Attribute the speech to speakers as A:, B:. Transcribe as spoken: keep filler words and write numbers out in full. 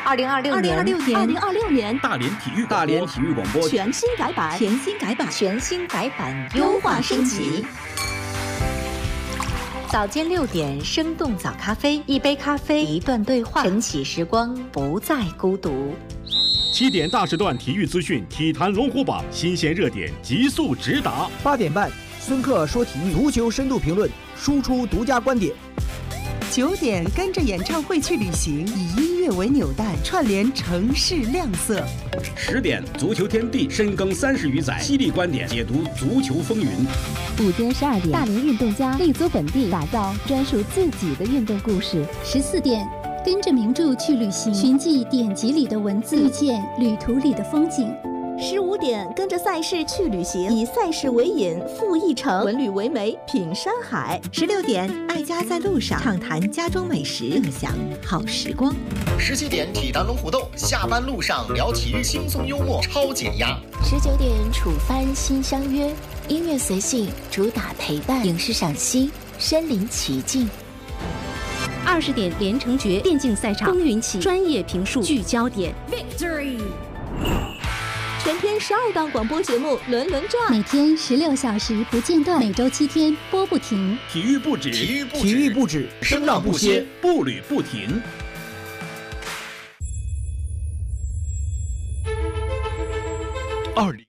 A: 二零二六年，
B: 二零二六年，
C: 大连体育大连体育广播
B: 全新改版，
A: 全新改版，全新改版，优化升级。早间六点，生动早咖啡，一杯咖啡，一段对话，晨起时光，不再孤独。
C: 七点大时段体育资讯，体坛龙虎榜新鲜热点急速直达。
D: 八点半，孙克说体育，足球深度评论，输出独家观点。
B: 九点，跟着演唱会去旅行，以音乐为纽带，串联城市亮色。
C: 十点，足球天地深耕三十余载，犀利观点解读足球风云。
E: 午间十二点，大连运动家立足本地，打造专属自己的运动故事。
F: 十四点，跟着名著去旅行，寻迹典籍里的文字，遇见旅途里的风景。
B: 十五点，跟着赛事去旅行，以赛事为引，赴一城，文旅为媒，品山海。
A: 十六点，爱家在路上，畅谈家中美食，共享好时光。
G: 十七点，体坛龙虎斗，下班路上聊体育，轻松幽默，超减压。
H: 十九点，楚帆新相约，音乐随性，主打陪伴，影视赏析，身临其境。
I: 二十点，连城诀电竞赛场，风云起，专业评述，聚焦点 ，Victory。
B: 全天十二档广播节目轮轮转，
F: 每天十六小时不间断，每周七天播不停。
C: 体育不止，
G: 体育不止，
D: 体育不止，
C: 声浪不歇，步履不停。二零。